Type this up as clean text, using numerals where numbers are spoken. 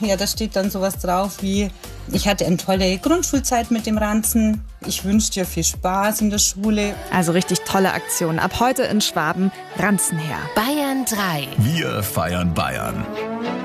Ja, da steht dann sowas drauf wie: Ich hatte eine tolle Grundschulzeit mit dem Ranzen. Ich wünsche dir viel Spaß in der Schule. Also richtig tolle Aktion. Ab heute in Schwaben Ranzen her. Bayern 3. Wir feiern Bayern.